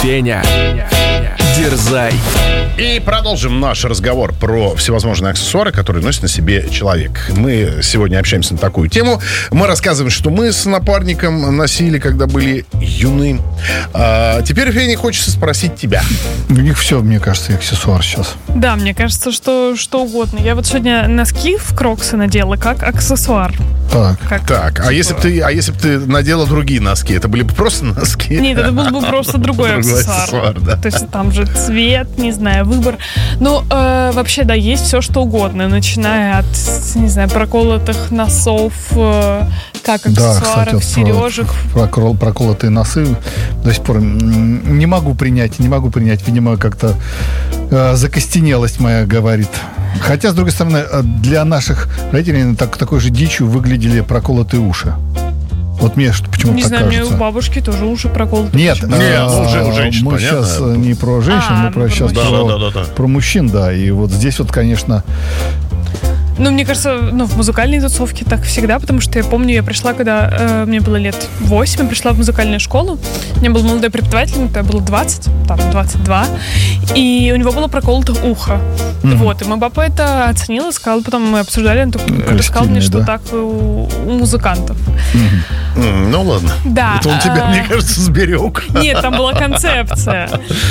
Феня, дерзай. И продолжим наш разговор про всевозможные аксессуары, которые носит на себе человек. Мы сегодня общаемся на такую тему. Мы рассказываем, что мы с напарником носили, когда были юны. Теперь, Феня, хочется спросить тебя. У них все, мне кажется, аксессуар сейчас. Да, мне кажется, что угодно. Я вот сегодня носки в кроксы надела как аксессуар. Так, а если бы ты надела другие носки, это были бы просто носки? Нет, это был бы просто другой аксессуар. Да. То есть там же цвет, не знаю, выбор. Ну, вообще, да, есть все, что угодно. Начиная от, не знаю, проколотых носов, как аксессуаров, кстати, сережек. Проколотые носы до сих пор не могу принять. Видимо, как-то закостенелость моя говорит. Хотя, с другой стороны, для наших родителей такой же дичью выглядели проколотые уши. Вот мне почему-то не так знаю, кажется. у меня у бабушки тоже уши проколоты. Нет, уже у женщин, мы понятно. сейчас не про женщин, мы про мужчин, да. И вот здесь вот, конечно... Ну, мне кажется, в музыкальной тусовке так всегда, потому что я помню, я пришла, когда мне было лет 8, я пришла в музыкальную школу, у меня был молодой преподаватель, это было 20, там, 22, и у него было проколото ухо. Вот, и мой папа это оценил, сказал, потом мы обсуждали, он рассказал мне, что так у музыкантов. Ну, ладно. Да. Это он тебя, мне кажется, сберег. Нет, там была концепция.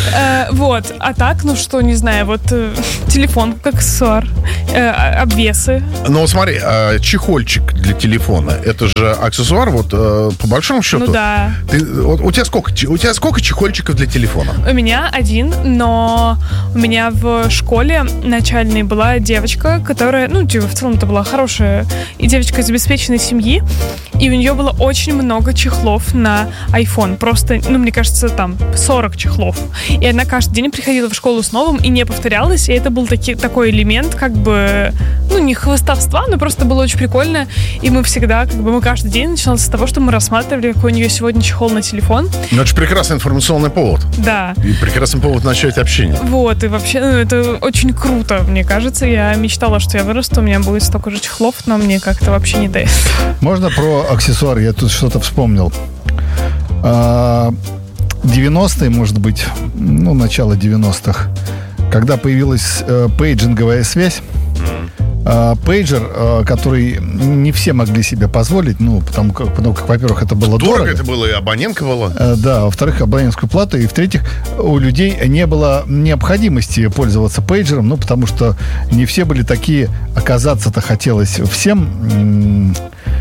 Вот, а так, не знаю, вот телефон как аксессуар, обвесы. Ну, смотри, чехольчик для телефона, это же аксессуар, вот, по большому счету. Ну, да. У тебя сколько чехольчиков для телефона? У меня один, но у меня в школе начальной была девочка, которая, в целом это была хорошая и девочка из обеспеченной семьи, и у нее было очень много чехлов на iPhone. Просто, мне кажется, там 40 чехлов. И она каждый день приходила в школу с новым и не повторялась, и это был такой элемент, как бы, не хвастовства, но просто было очень прикольно. И мы всегда, мы каждый день начиналось с того, что мы рассматривали, какой у нее сегодня чехол на телефон. Ну, это же прекрасный информационный повод. Да. И прекрасный повод начать общение. Вот, и вообще, это очень круто, мне кажется. Я мечтала, что я вырасту, у меня будет столько же чехлов, но мне как-то вообще не дает. Можно про аксессуар? Я тут что-то вспомнил. 90-е, может быть, начало 90-х, когда появилась пейджинговая связь, пейджер, который не все могли себе позволить, потому как, во-первых, это было дорого. Это было, и абонентка была. Да, во-вторых, абонентскую плату, и в-третьих, у людей не было необходимости пользоваться пейджером, потому что не все были такие, оказаться-то хотелось всем.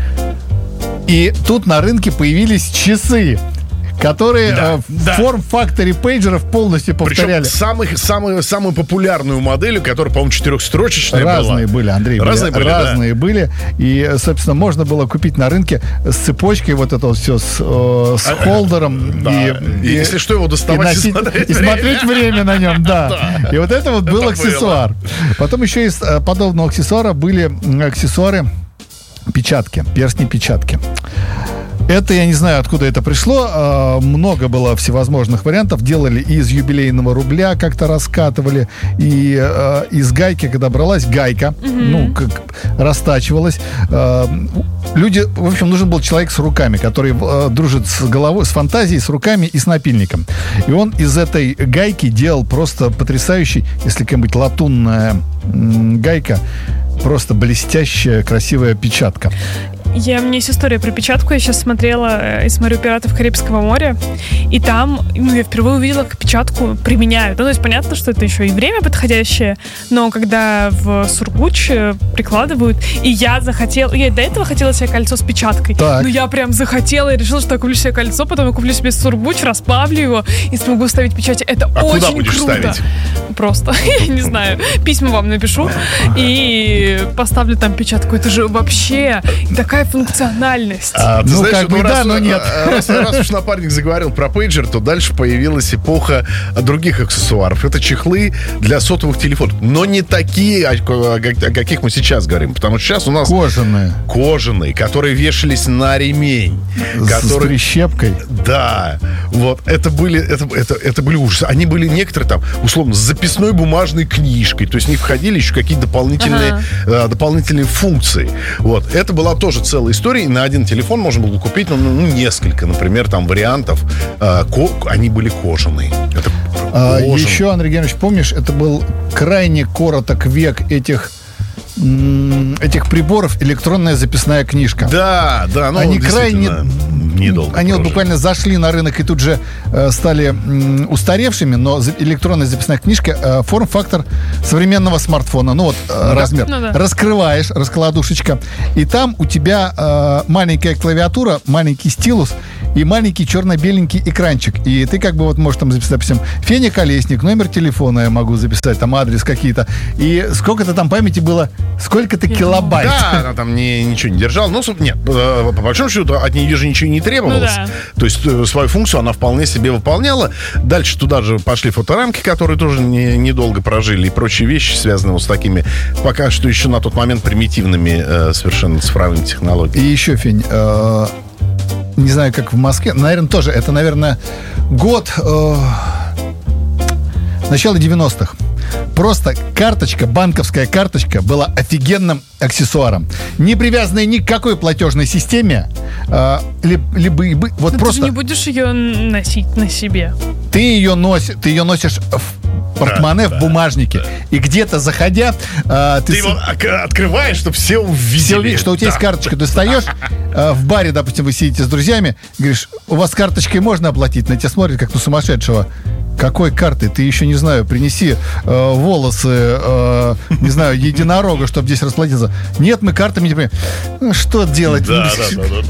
И тут на рынке появились часы, которые в форм-факторе пейджеров полностью повторяли. Причем самую популярную модель, которая, по-моему, 4-строчечная была. Разные были, Андрей. Разные были. И, собственно, можно было купить на рынке с цепочкой вот это вот все с холдером. И если что, его доставать и смотреть время на нем, да. И вот это вот был аксессуар. Потом еще из подобного аксессуара были аксессуары печатки, перстни-печатки. Это, я не знаю, откуда это пришло. Много было всевозможных вариантов. Делали и из юбилейного рубля, как-то раскатывали, и из гайки, когда бралась гайка, как растачивалась. Люди, в общем, нужен был человек с руками, который дружит с головой, с фантазией, с руками и с напильником. И он из этой гайки делал просто потрясающий, если какая-нибудь латунная гайка, просто блестящая, красивая печатка. У меня есть история про печатку. Я сейчас смотрела и смотрю «Пиратов Карибского моря», и там, я впервые увидела, как печатку применяют. То есть понятно, что это еще и время подходящее, но когда в сургуч прикладывают, и я до этого хотела себе кольцо с печаткой. Так. Но я прям захотела и решила, что я куплю себе кольцо, потом я куплю себе сургуч, расплавлю его и смогу ставить печать. Это очень куда будешь круто. Ставить? Просто, я не знаю, письма вам напишу и поставлю там печатку. Это же вообще такая функциональность. Ты знаешь, но нет. Раз уж напарник заговорил про пейджер, то дальше появилась эпоха других аксессуаров. Это чехлы для сотовых телефонов. Но не такие, о каких мы сейчас говорим. Потому что сейчас у нас... Кожаные, которые вешались на ремень. С прищепкой. Да. Вот. Это были ужасы. Они были некоторые там, условно, с записной бумажной книжкой. То есть в них входили еще какие-то дополнительные функции. Вот. Это была тоже целая история. И на один телефон можно было купить, несколько, например, там вариантов. Они были кожаные. Это кожаные. Еще, Андрей Геннадьевич, помнишь, это был крайне короток век этих приборов, электронная записная книжка. Да, они крайне недолго. Они вот буквально зашли на рынок и тут же стали устаревшими, но электронная записная книжка форм-фактор современного смартфона. Размер. Раскрываешь, раскладушечка, и там у тебя маленькая клавиатура, маленький стилус и маленький черно-беленький экранчик. И ты можешь там записать, допустим, Феня Колесник, номер телефона я могу записать, там адрес какие-то. И сколько-то там памяти было, сколько-то килобайт. Да, она там ничего не держала. Нет, по большому счету от нее же ничего не требовалось. То есть свою функцию она вполне себе выполняла. Дальше туда же пошли фоторамки, которые тоже недолго прожили, и прочие вещи, связанные с такими, пока что еще на тот момент примитивными совершенно цифровыми технологиями. И еще, Фень, не знаю, как в Москве, наверное, тоже, это, наверное, год начала 90-х. Просто карточка, банковская карточка была офигенным аксессуаром. Не привязанная ни к какой платежной системе. Но просто... ты же не будешь ее носить на себе. Ты ее носишь в портмоне, в бумажнике. Да. И где-то заходя... ты его открываешь, чтобы все увидели. Что у тебя есть карточка. Ты встаешь в баре, допустим, вы сидите с друзьями, говоришь, у вас карточкой можно оплатить? На тебя смотрят, как на сумасшедшего. Какой карты? Ты еще, не знаю, принеси волосы, не знаю, единорога, чтобы здесь расплатиться. Нет, мы картами не понимаем. Что делать? Да.